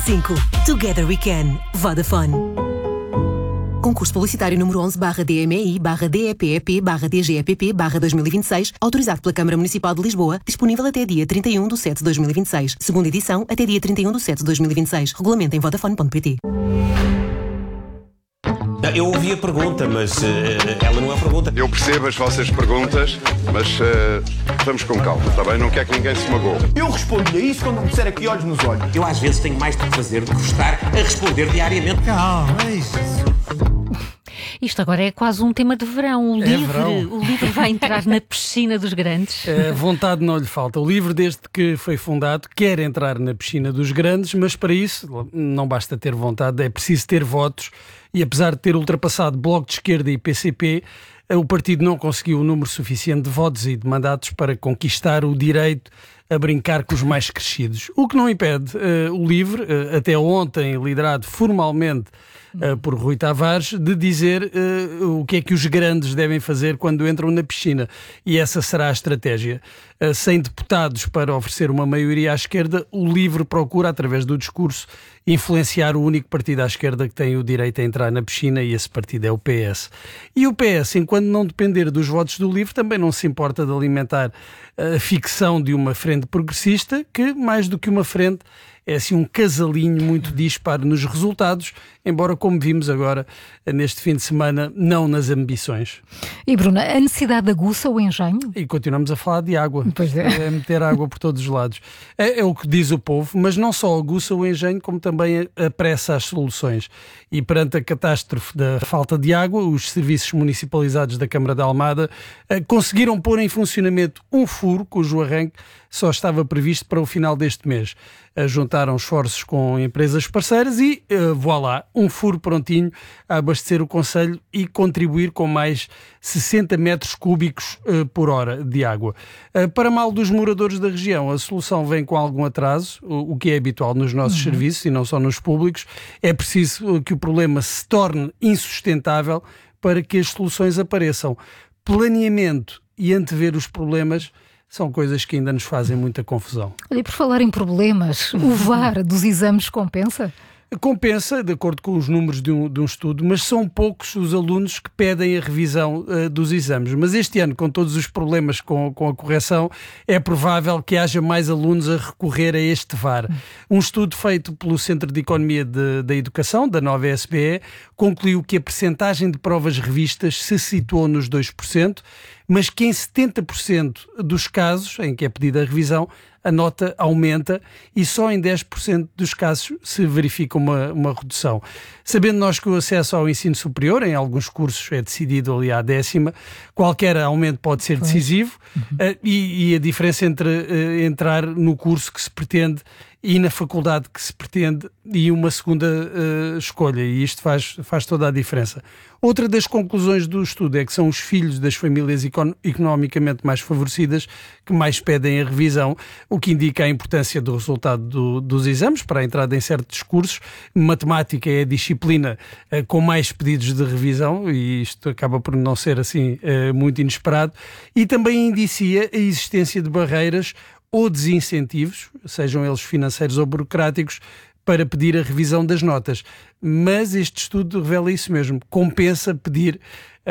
5. Together we can. Vodafone. Concurso publicitário número 11/DMI/DEPEP/DGEPP/2026, autorizado pela Câmara Municipal de Lisboa, disponível até dia 31/7/2026. Segunda edição, até dia 31/7/2026. Regulamento em vodafone.pt. Eu ouvi a pergunta, mas ela não é a pergunta. Eu percebo as vossas perguntas, mas vamos com calma, está bem? Não quer que ninguém se magoe. Eu respondo-lhe a isso quando me disser aqui olhos nos olhos. Eu às vezes tenho mais de fazer do que estar a responder diariamente. Calma, é isso. Isto agora é quase um tema de verão. O verão. livro vai entrar na piscina dos grandes. Vontade não lhe falta. O LIVRE, desde que foi fundado, quer entrar na piscina dos grandes, mas para isso não basta ter vontade, é preciso ter votos. E apesar de ter ultrapassado Bloco de Esquerda e PCP, o partido não conseguiu o número suficiente de votos e de mandatos para conquistar o direito a brincar com os mais crescidos. O que não impede o LIVRE, até ontem liderado formalmente por Rui Tavares, de dizer o que é que os grandes devem fazer quando entram na piscina. E essa será a estratégia. Sem deputados para oferecer uma maioria à esquerda, o LIVRE procura, através do discurso, influenciar o único partido à esquerda que tem o direito a entrar na piscina, e esse partido é o PS. E o PS, enquanto não depender dos votos do LIVRE, também não se importa de alimentar a ficção de uma frente progressista, que, mais do que uma frente, é assim um casalinho muito disparo nos resultados, embora, como vimos agora neste fim de semana, não nas ambições. E Bruna, a necessidade aguça o engenho? E continuamos a falar de água. Pois é. É meter água por todos os lados. É o que diz o povo, mas não só aguça o engenho, como também apressa as soluções. E perante a catástrofe da falta de água, os serviços municipalizados da Câmara de Almada conseguiram pôr em funcionamento um furo cujo arranque só estava previsto para o final deste mês. Juntaram esforços com empresas parceiras e, voilá, um furo prontinho a abastecer o concelho e contribuir com mais 60 metros cúbicos por hora de água. Para mal dos moradores da região, a solução vem com algum atraso, o que é habitual nos nossos serviços e não só nos públicos. É preciso que o problema se torne insustentável para que as soluções apareçam. Planeamento e antever os problemas são coisas que ainda nos fazem muita confusão. Olha, por falar em problemas, o VAR dos exames compensa? Compensa, de acordo com os números de um estudo, mas são poucos os alunos que pedem a revisão dos exames. Mas este ano, com todos os problemas com a correção, é provável que haja mais alunos a recorrer a este VAR. Um estudo feito pelo Centro de Economia da Educação, da nova SBE, concluiu que a percentagem de provas revistas se situou nos 2%, mas que em 70% dos casos em que é pedida a revisão, a nota aumenta e só em 10% dos casos se verifica uma redução. Sabendo nós que o acesso ao ensino superior, em alguns cursos, é decidido ali à 10ª, qualquer aumento pode ser decisivo e a diferença entre entrar no curso que se pretende e na faculdade que se pretende e uma segunda escolha, e isto faz toda a diferença. Outra das conclusões do estudo é que são os filhos das famílias economicamente mais favorecidas que mais pedem a revisão, o que indica a importância do resultado dos exames para a entrada em certos cursos. Matemática é a disciplina com mais pedidos de revisão, e isto acaba por não ser assim muito inesperado, e também indicia a existência de barreiras ou desincentivos, sejam eles financeiros ou burocráticos, para pedir a revisão das notas. Mas este estudo revela isso mesmo. Compensa pedir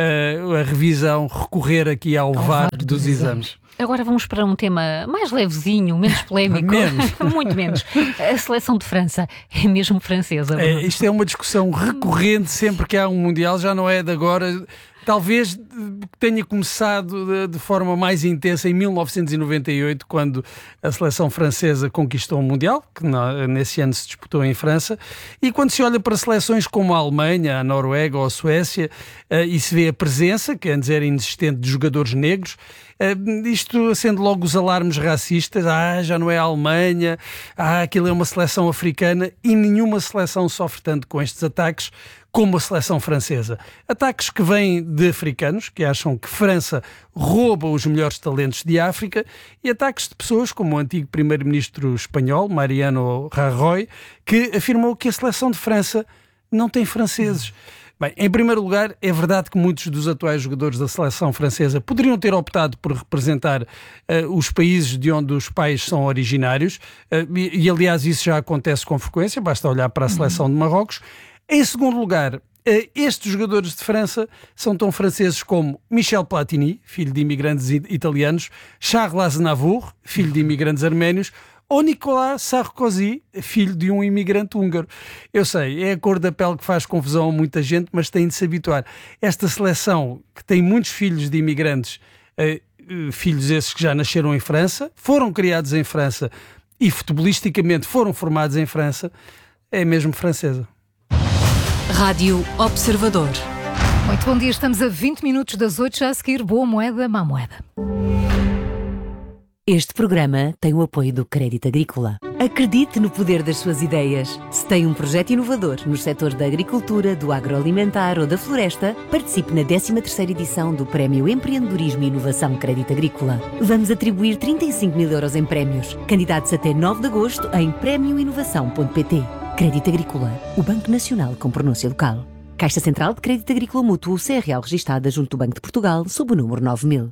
a revisão, recorrer aqui ao VAR dos exames. Agora vamos para um tema mais levezinho, menos polémico. Menos. Muito menos. A seleção de França é mesmo francesa. Isto é uma discussão recorrente sempre que há um Mundial, já não é de agora. Talvez tenha começado de forma mais intensa em 1998, quando a seleção francesa conquistou o Mundial, que nesse ano se disputou em França, e quando se olha para seleções como a Alemanha, a Noruega ou a Suécia, e se vê a presença, que antes era inexistente, de jogadores negros, isto acende logo os alarmes racistas. Já não é a Alemanha, aquilo é uma seleção africana, e nenhuma seleção sofre tanto com estes ataques como a seleção francesa. Ataques que vêm de africanos, que acham que França rouba os melhores talentos de África, e ataques de pessoas como o antigo primeiro-ministro espanhol, Mariano Rajoy, que afirmou que a seleção de França não tem franceses. Bem, em primeiro lugar, é verdade que muitos dos atuais jogadores da seleção francesa poderiam ter optado por representar os países de onde os pais são originários, e aliás isso já acontece com frequência, basta olhar para a seleção de Marrocos. Em segundo lugar, estes jogadores de França são tão franceses como Michel Platini, filho de imigrantes italianos, Charles Aznavour, filho de imigrantes arménios, ou Nicolas Sarkozy, filho de um imigrante húngaro. Eu sei, é a cor da pele que faz confusão a muita gente, mas tem de se habituar. Esta seleção, que tem muitos filhos de imigrantes, filhos esses que já nasceram em França, foram criados em França e futebolisticamente foram formados em França, é mesmo francesa. Rádio Observador. Muito bom dia, estamos a 20 minutos das 8, já a seguir, boa moeda, má moeda. Este programa tem o apoio do Crédito Agrícola. Acredite no poder das suas ideias. Se tem um projeto inovador nos setores da agricultura, do agroalimentar ou da floresta, participe na 13ª edição do Prémio Empreendedorismo e Inovação Crédito Agrícola. Vamos atribuir 35 mil euros em prémios. Candidatos até 9 de agosto em premioinovação.pt. Crédito Agrícola, o Banco Nacional com pronúncia local. Caixa Central de Crédito Agrícola Mútuo, CRL registada junto do Banco de Portugal, sob o número 9000.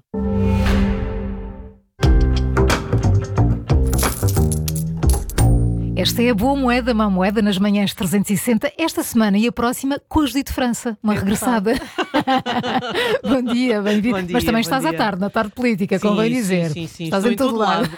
Esta é a boa moeda, má moeda nas manhãs 360, esta semana e a próxima com a Judite França, uma regressada. Bom dia, bem-vindo. Mas também estás à tarde, na tarde política, convém dizer. Sim. Estás em todo lado.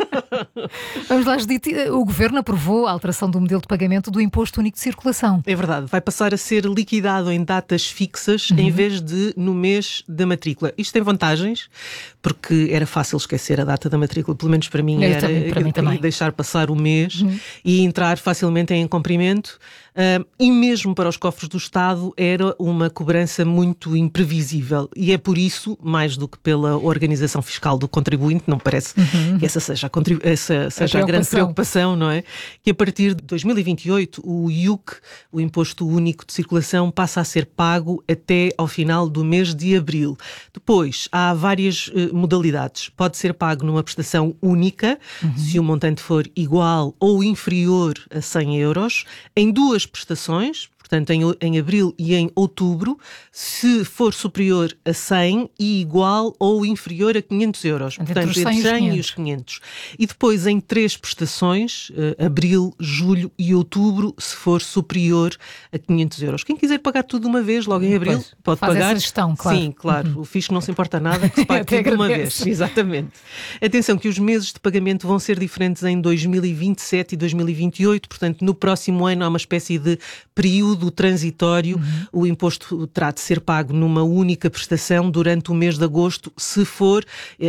Vamos lá, Judite. O Governo aprovou a alteração do modelo de pagamento do Imposto Único de Circulação. É verdade, vai passar a ser liquidado em datas fixas em vez de no mês da matrícula. Isto tem vantagens, porque era fácil esquecer a data da matrícula, pelo menos para mim para mim também. Deixar passar o mês e entrar facilmente em incumprimento. E mesmo para os cofres do Estado era uma cobrança muito imprevisível e é por isso, mais do que pela organização fiscal do contribuinte, não parece que essa seja a grande preocupação, não é? Que a partir de 2028 o IUC, o Imposto Único de Circulação, passa a ser pago até ao final do mês de abril. Depois há várias modalidades. Pode ser pago numa prestação única, se o montante for igual ou inferior a 100 euros, em duas prestações, portanto em abril e em outubro, se for superior a 100 e igual ou inferior a 500 euros. Portanto, entre 100 e os 500. E depois em 3 prestações, abril, julho e outubro, se for superior a 500 euros. Quem quiser pagar tudo de uma vez, logo em abril, pode faz pagar. Essa gestão, claro. Sim, claro. O fisco não se importa nada que se pague tudo de uma vez. Exatamente. Atenção que os meses de pagamento vão ser diferentes em 2027 e 2028, portanto no próximo ano há uma espécie de período transitório. O imposto terá de ser pago numa única prestação durante o mês de agosto, se for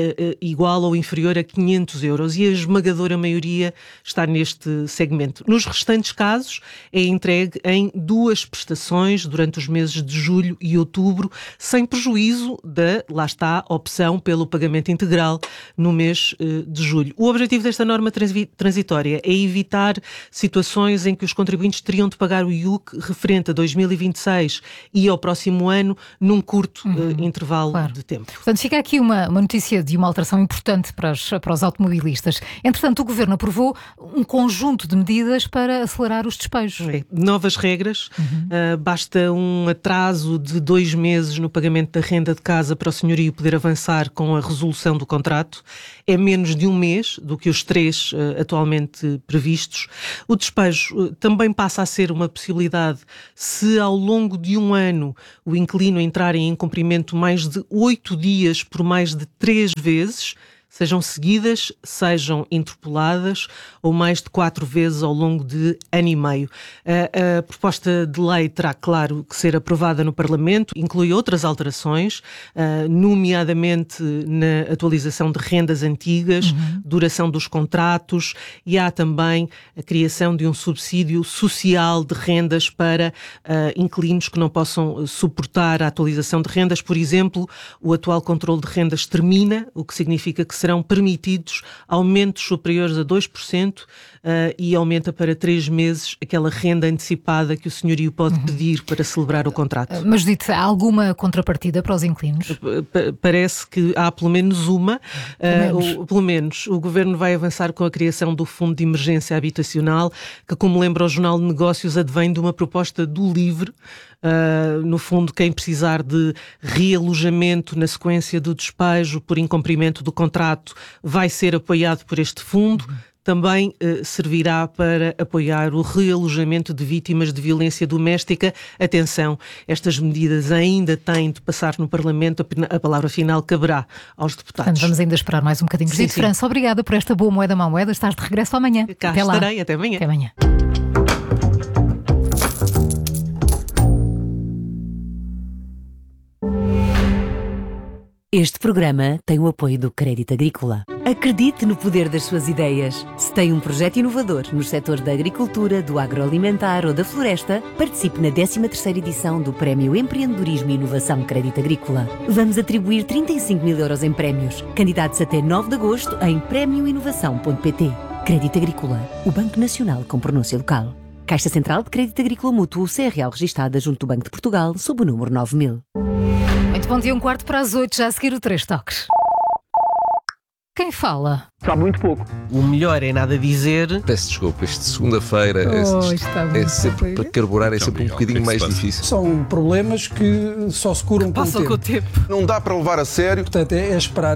igual ou inferior a 500 euros. E a esmagadora maioria está neste segmento. Nos restantes casos, é entregue em 2 prestações durante os meses de julho e outubro, sem prejuízo da, lá está, opção pelo pagamento integral no mês de julho. O objetivo desta norma transitória é evitar situações em que os contribuintes teriam de pagar o IUC referente a 2026 e ao próximo ano num curto intervalo de tempo. Portanto, fica aqui uma notícia de uma alteração importante para os automobilistas. Entretanto, o Governo aprovou um conjunto de medidas para acelerar os despejos. Novas regras, basta um atraso de 2 meses no pagamento da renda de casa para o senhorio poder avançar com a resolução do contrato. É menos de 1 mês do que os 3 atualmente previstos. O despejo também passa a ser uma possibilidade se ao longo de 1 ano o inquilino entrar em incumprimento mais de 8 dias por mais de 3 vezes, sejam seguidas, sejam interpoladas ou mais de 4 vezes ao longo de ano e meio. A proposta de lei terá, claro, que ser aprovada no Parlamento, inclui outras alterações, nomeadamente na atualização de rendas antigas, duração dos contratos, e há também a criação de um subsídio social de rendas para inquilinos que não possam suportar a atualização de rendas. Por exemplo, o atual controle de rendas termina, o que significa que serão permitidos aumentos superiores a 2% e aumenta para 3 meses aquela renda antecipada que o senhorio pode pedir para celebrar o contrato. Mas, Judite, há alguma contrapartida para os inquilinos? Parece que há pelo menos uma. Pelo menos. O Governo vai avançar com a criação do Fundo de Emergência Habitacional, que, como lembra o Jornal de Negócios, advém de uma proposta do LIVRE. No fundo, quem precisar de realojamento na sequência do despejo por incumprimento do contrato vai ser apoiado por este fundo. Também servirá para apoiar o realojamento de vítimas de violência doméstica. Atenção, estas medidas ainda têm de passar no Parlamento, a palavra final caberá aos deputados. Portanto, vamos ainda esperar mais um bocadinho. Judite França, obrigada por esta boa moeda, má moeda. Estás de regresso amanhã. Cá até estarei, lá. até amanhã. Até amanhã. Este programa tem o apoio do Crédito Agrícola. Acredite no poder das suas ideias. Se tem um projeto inovador nos setores da agricultura, do agroalimentar ou da floresta, participe na 13ª edição do Prémio Empreendedorismo e Inovação Crédito Agrícola. Vamos atribuir 35 mil euros em prémios. Candidatos até 9 de agosto em premioinovação.pt. Crédito Agrícola, o Banco Nacional com pronúncia local. Caixa Central de Crédito Agrícola Mútuo, CRL registada junto do Banco de Portugal, sob o número 9000. Muito bom dia, 7:45, já a seguir o 3 toques. Quem fala? Sabe muito pouco. O melhor é nada dizer. Peço desculpa, isto de segunda-feira é sempre para carburar, é sempre um bocadinho mais difícil. São problemas que só se curam Passam com o tempo. Não dá para levar a sério. Portanto, é esperar.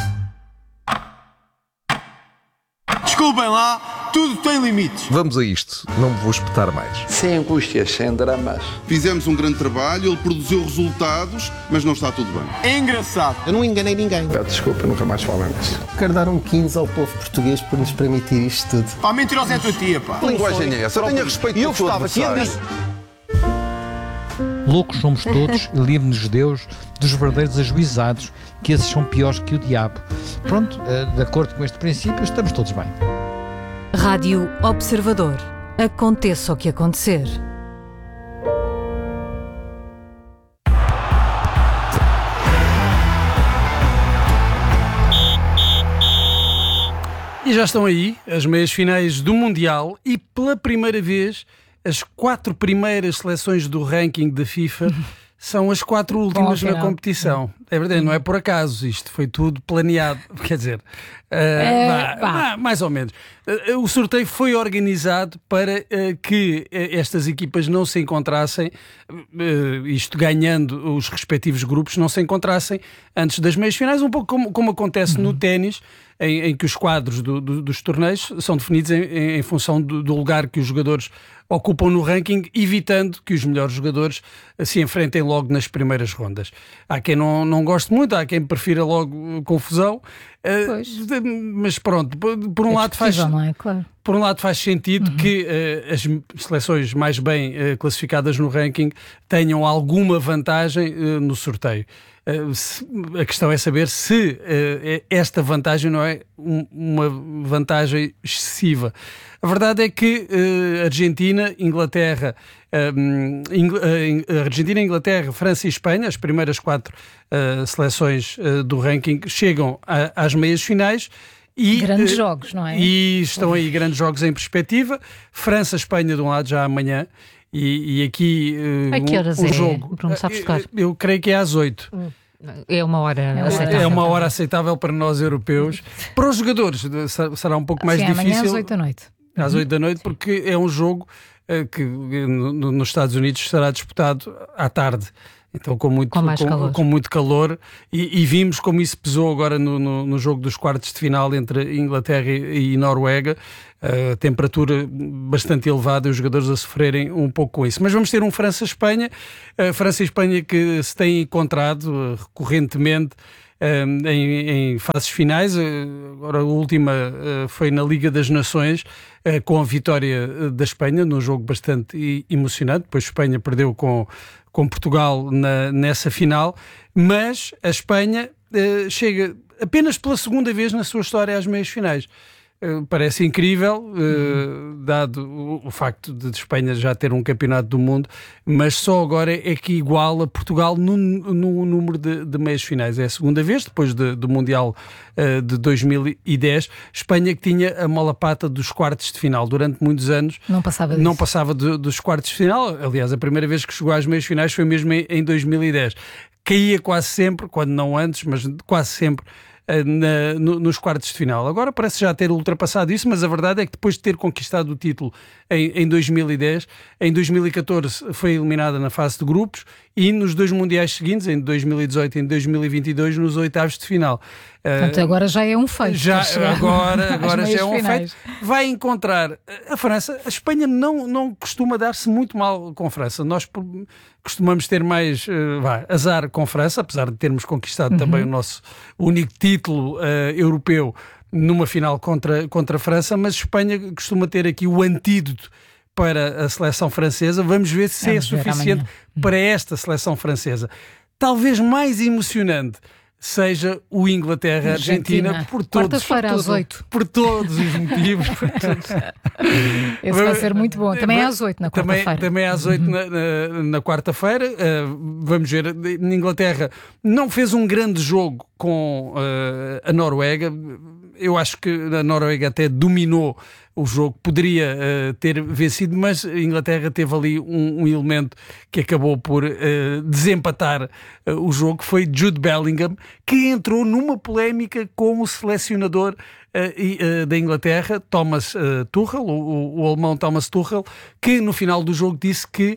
Desculpem lá, tudo tem limites. Vamos a isto, não me vou espetar mais. Sem angústias, sem dramas. Fizemos um grande trabalho, ele produziu resultados, mas não está tudo bem. É engraçado. Eu não enganei ninguém. Peço desculpa, nunca mais falamos. Quero dar 15 ao povo português por nos permitir isto tudo. Pá, mentirosa é a tua tia, pá. Que linguagem é essa? Tenha respeito pelo seu adversário. Loucos somos todos e livre-nos Deus dos verdadeiros ajuizados, que esses são piores que o diabo. Pronto, de acordo com este princípio, estamos todos bem. Rádio Observador. Aconteça o que acontecer. E já estão aí as meias finais do Mundial e pela primeira vez as 4 primeiras seleções do ranking da FIFA são as 4 últimas na competição. É verdade, não é por acaso, isto foi tudo planeado, quer dizer, mais ou menos. O sorteio foi organizado para que estas equipas não se encontrassem, isto ganhando os respectivos grupos, não se encontrassem antes das meias finais, um pouco como acontece no ténis, em que os quadros dos torneios são definidos em função do lugar que os jogadores ocupam no ranking, evitando que os melhores jogadores se enfrentem logo nas primeiras rondas. Há quem não goste muito, há quem prefira logo confusão, mas pronto, por um lado faz... Não é? Claro. Por um lado faz sentido que as seleções mais bem classificadas no ranking tenham alguma vantagem no sorteio. A questão é saber se esta vantagem não é uma vantagem excessiva. A verdade é que Argentina, Inglaterra, França e Espanha, as primeiras 4 seleções do ranking, chegam às meias finais. E, grandes jogos, não é? E estão aí grandes jogos em perspectiva. França-Espanha de um lado já amanhã. E aqui a que horas o jogo. Bruno, sabes tocar? Eu creio que é às 8. É uma hora aceitável. É uma hora aceitável para nós europeus. Para os jogadores será um pouco mais difícil. Amanhã às 8 da noite. Às 8 da noite, porque é um jogo que nos Estados Unidos será disputado à tarde. Então com muito calor e vimos como isso pesou agora no jogo dos quartos de final entre Inglaterra e Noruega, a temperatura bastante elevada e os jogadores a sofrerem um pouco com isso. Mas vamos ter um França-Espanha, França e Espanha que se têm encontrado recorrentemente em fases finais. Agora a última foi na Liga das Nações, com a vitória da Espanha num jogo bastante emocionante. Depois Espanha perdeu com Portugal nessa final, mas a Espanha chega apenas pela segunda vez na sua história às meias finais. parece incrível, dado o facto de Espanha já ter um campeonato do mundo, mas só agora é que iguala Portugal no número de meias finais. É a segunda vez, depois do Mundial de 2010. Espanha que tinha a mola-pata dos quartos de final. Durante muitos anos não passava dos quartos de final. Aliás, a primeira vez que chegou às meias finais foi mesmo em 2010. Caía quase sempre, quando não antes, mas quase sempre, nos quartos de final. Agora parece já ter ultrapassado isso, mas a verdade é que depois de ter conquistado o título em 2010, em 2014 foi eliminada na fase de grupos e nos 2 mundiais seguintes, em 2018 e em 2022, nos oitavos de final. Portanto, agora já é um feito. Agora já é um feito. Vai encontrar a França. A Espanha não costuma dar-se muito mal com a França. Nós costumamos ter mais azar com a França, apesar de termos conquistado também o nosso único título europeu numa final contra a França, mas Espanha costuma ter aqui o antídoto para a seleção francesa. Vamos ver se é suficiente para esta seleção francesa. Talvez mais emocionante seja o Inglaterra-Argentina por todos os motivos. Esse vai ser muito bom. Também é às 8 na quarta-feira. Também é às 8 na quarta-feira. Vamos ver. A Inglaterra não fez um grande jogo com a Noruega. Eu acho que a Noruega até dominou o jogo, poderia ter vencido, mas a Inglaterra teve ali um elemento que acabou por desempatar o jogo, foi Jude Bellingham, que entrou numa polémica com o selecionador da Inglaterra, Thomas Tuchel, o alemão Thomas Tuchel, que no final do jogo disse que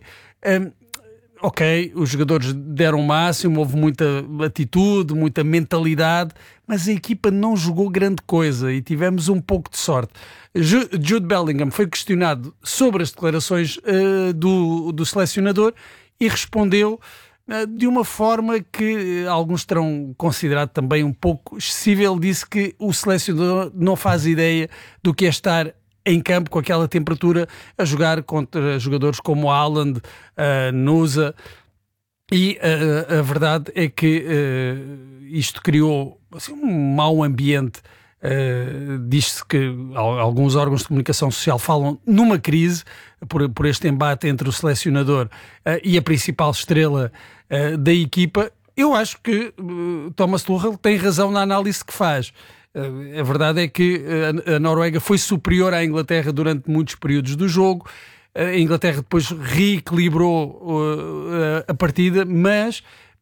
ok, os jogadores deram o máximo, houve muita atitude, muita mentalidade, mas a equipa não jogou grande coisa e tivemos um pouco de sorte. Jude Bellingham foi questionado sobre as declarações do selecionador e respondeu de uma forma que alguns terão considerado também um pouco excessiva. Ele disse que o selecionador não faz ideia do que é estar em campo com aquela temperatura a jogar contra jogadores como Haaland, Nusa, e a verdade é que isto criou assim, um mau ambiente. Diz-se que alguns órgãos de comunicação social falam numa crise por este embate entre o selecionador e a principal estrela da equipa. Eu acho que Thomas Tuchel tem razão na análise que faz. A verdade é que a Noruega foi superior à Inglaterra durante muitos períodos do jogo. A Inglaterra depois reequilibrou a partida, mas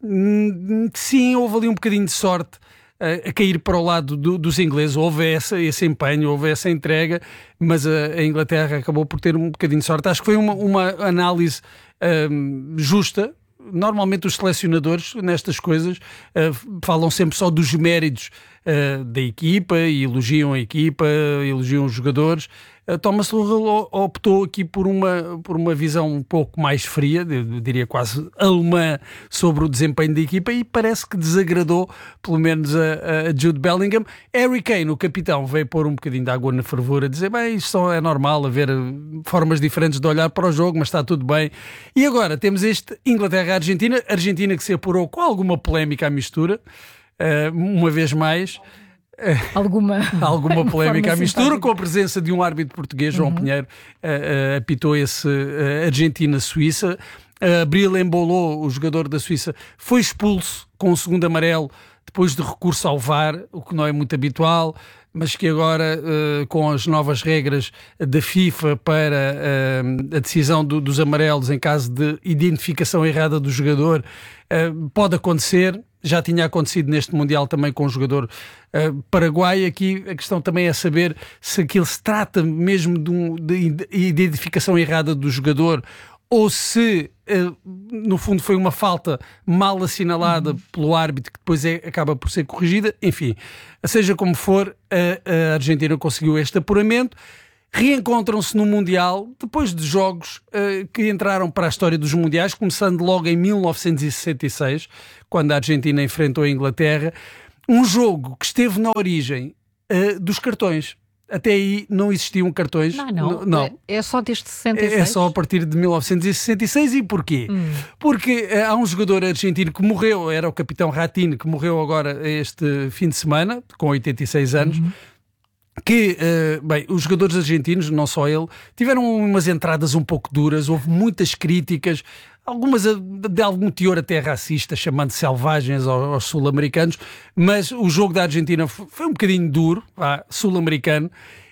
sim, houve ali um bocadinho de sorte a cair para o lado dos ingleses. Houve esse empenho, houve essa entrega, mas a Inglaterra acabou por ter um bocadinho de sorte. Acho que foi uma análise justa. Normalmente os selecionadores nestas coisas falam sempre só dos méritos da equipa e elogiam a equipa, elogiam os jogadores. Thomas Tuchel optou aqui por uma visão um pouco mais fria, eu diria quase alemã, sobre o desempenho da equipa, e parece que desagradou pelo menos a Jude Bellingham. Harry Kane, o capitão, veio pôr um bocadinho de água na fervura, dizer, bem, isto só é normal, haver formas diferentes de olhar para o jogo, mas está tudo bem. E agora temos este Inglaterra-Argentina, Argentina que se apurou com alguma polémica à mistura, uma vez mais. Alguma polémica à mistura, com a presença de um árbitro português, João Pinheiro, apitou esse Argentina-Suíça. Bril Embolou, o jogador da Suíça, foi expulso com o segundo amarelo depois de recurso ao VAR, o que não é muito habitual, mas que agora, com as novas regras da FIFA para a decisão dos amarelos em caso de identificação errada do jogador, pode acontecer. Já tinha acontecido neste Mundial também com o jogador paraguaio. Aqui a questão também é saber se aquilo se trata mesmo de identificação errada do jogador ou se, no fundo, foi uma falta mal assinalada pelo árbitro que depois acaba por ser corrigida. Enfim, seja como for, a Argentina conseguiu este apuramento. Reencontram-se no Mundial, depois de jogos que entraram para a história dos Mundiais, começando logo em 1966, quando a Argentina enfrentou a Inglaterra. Um jogo que esteve na origem dos cartões. Até aí não existiam cartões. Não. É só desde 66? É só a partir de 1966. E porquê? Porque há um jogador argentino que morreu, era o capitão Ratinho, que morreu agora este fim de semana, com 86 anos. que, bem, os jogadores argentinos, não só ele, tiveram umas entradas um pouco duras, houve muitas críticas, algumas de algum teor até racista, chamando selvagens aos sul-americanos, mas o jogo da Argentina foi um bocadinho duro, sul-americano,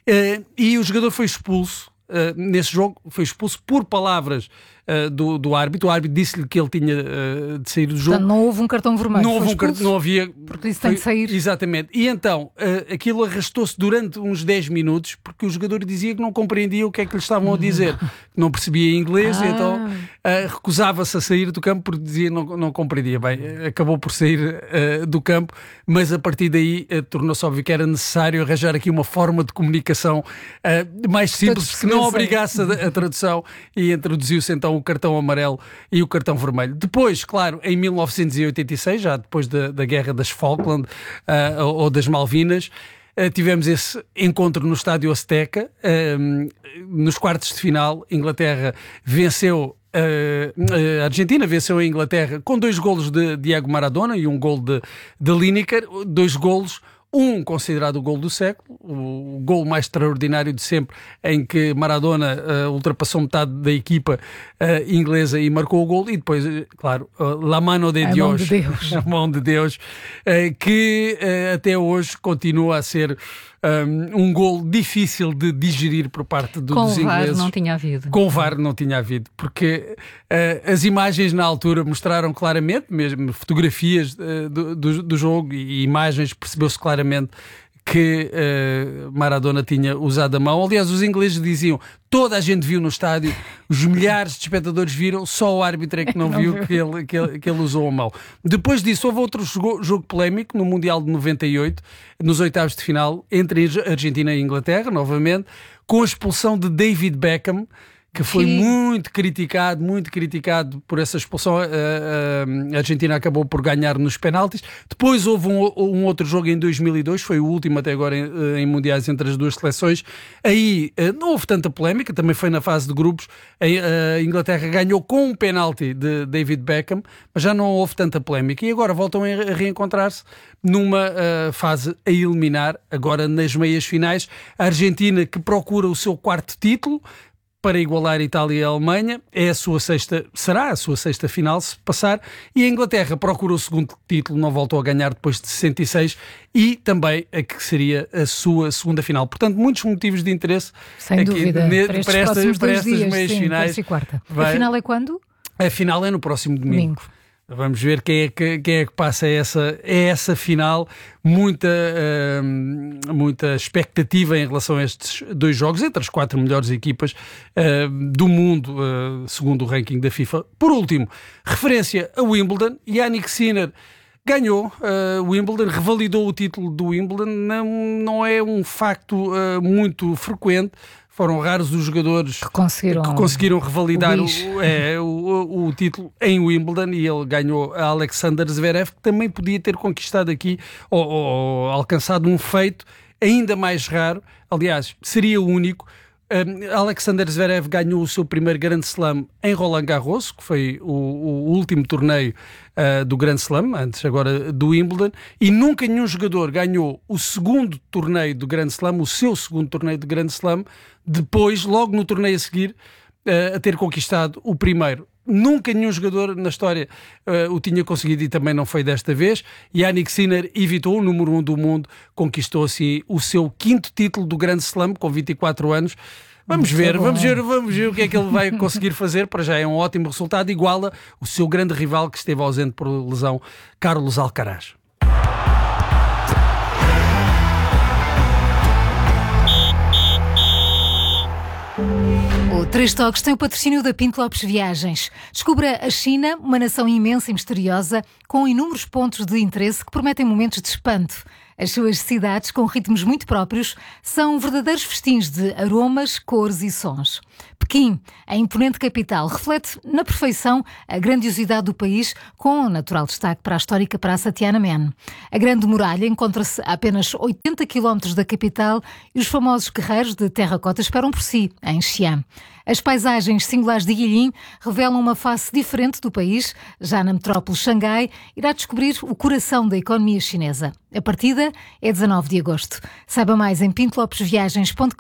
e o jogador foi expulso. Nesse jogo foi expulso por palavras do árbitro. O árbitro disse-lhe que ele tinha de sair do jogo. Portanto, não houve um cartão vermelho. Não havia. Porque isso tem de sair. Exatamente. E então aquilo arrastou-se durante uns 10 minutos porque o jogador dizia que não compreendia o que é que lhe estavam a dizer. Não percebia inglês, então recusava-se a sair do campo porque dizia que não compreendia. Bem, acabou por sair do campo, mas a partir daí tornou-se óbvio que era necessário arranjar aqui uma forma de comunicação mais simples que não obrigasse a tradução, e introduziu-se então o cartão amarelo e o cartão vermelho. Depois, claro, em 1986, já depois da Guerra das Falkland ou das Malvinas, tivemos esse encontro no Estádio Azteca. Nos quartos de final, Inglaterra venceu. A Argentina venceu a Inglaterra com 2 golos de Diego Maradona e um gol de Lineker, 2 golos. Um considerado o gol do século, o gol mais extraordinário de sempre, em que Maradona ultrapassou metade da equipa inglesa e marcou o gol, e depois, claro, La Mano de Deus, a mão de Deus, que até hoje continua a ser um gol difícil de digerir por parte dos ingleses. Com o VAR não tinha havido. Com o VAR não tinha havido, porque as imagens na altura mostraram claramente, mesmo fotografias do jogo e imagens, percebeu-se claramente que Maradona tinha usado a mão. Aliás, os ingleses diziam, toda a gente viu no estádio, os milhares de espectadores viram, só o árbitro é que não viu que ele usou a mão. Depois disso, houve outro jogo polémico no Mundial de 98, nos oitavos de final, entre Argentina e Inglaterra, novamente, com a expulsão de David Beckham, que foi muito criticado por essa expulsão. A Argentina acabou por ganhar nos penaltis. Depois houve um outro jogo em 2002, foi o último até agora em mundiais entre as duas seleções. Aí não houve tanta polémica, também foi na fase de grupos. A Inglaterra ganhou com um penalti de David Beckham, mas já não houve tanta polémica. E agora voltam a reencontrar-se numa fase a eliminar, agora nas meias finais. A Argentina, que procura o seu 4º título, para igualar a Itália e a Alemanha, será a sua sexta final se passar, e a Inglaterra procura o 2º título, não voltou a ganhar depois de 66, e também a que seria a sua 2ª final. Portanto, muitos motivos de interesse sem dúvida, para estas meias finais. A final é quando? A final é no próximo domingo. Vamos ver quem é que passa essa final. Muita expectativa em relação a estes 2 jogos, entre as 4 melhores equipas do mundo, segundo o ranking da FIFA. Por último, referência a Wimbledon. Jannik Sinner ganhou Wimbledon, revalidou o título do Wimbledon. Não é um facto muito frequente. Foram raros os jogadores que conseguiram revalidar o título em Wimbledon, e ele ganhou a Alexander Zverev, que também podia ter conquistado aqui ou alcançado um feito ainda mais raro. Aliás, seria o único. Alexander Zverev ganhou o seu primeiro Grand Slam em Roland Garros, que foi o último torneio do Grand Slam, antes agora do Wimbledon, e nunca nenhum jogador ganhou o 2º torneio do Grand Slam, o seu 2º torneio do Grand Slam, depois, logo no torneio a seguir, a ter conquistado o primeiro. Nunca nenhum jogador na história o tinha conseguido, e também não foi desta vez. Jannik Sinner evitou o número 1 do mundo, conquistou assim o seu 5º título do Grand Slam com 24 anos. Vamos ver o que é que ele vai conseguir fazer. Para já é um ótimo resultado, iguala o seu grande rival que esteve ausente por lesão, Carlos Alcaraz. O 3 Toques tem o patrocínio da Pinto Lopes Viagens. Descubra a China, uma nação imensa e misteriosa, com inúmeros pontos de interesse que prometem momentos de espanto. As suas cidades, com ritmos muito próprios, são verdadeiros festins de aromas, cores e sons. Pequim, a imponente capital, reflete na perfeição a grandiosidade do país, com natural destaque para a histórica Praça Tiananmen. A Grande Muralha encontra-se a apenas 80 km da capital e os famosos guerreiros de terracota esperam por si, em Xi'an. As paisagens singulares de Guilin revelam uma face diferente do país. Já na metrópole Xangai, irá descobrir o coração da economia chinesa. A partida é 19 de agosto. Saiba mais em pintolopesviagens.com.